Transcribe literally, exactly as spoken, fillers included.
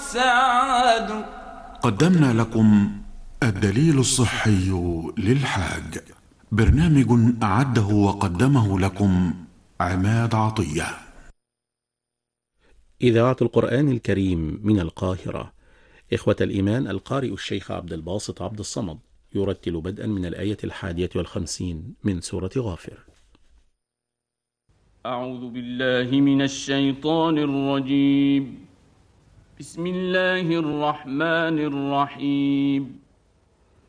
والسعاد. قدمنا لكم الدليل الصحي للحاج، برنامج أعده وقدمه لكم عماد عطية. إذاعة القرآن الكريم من القاهرة. إخوة الإيمان، القارئ الشيخ عبد الباسط عبد الصمد يرتل بدءا من الآية الحادية والخمسين من سورة غافر. أعوذ بالله من الشيطان الرجيم. بسم الله الرحمن الرحيم.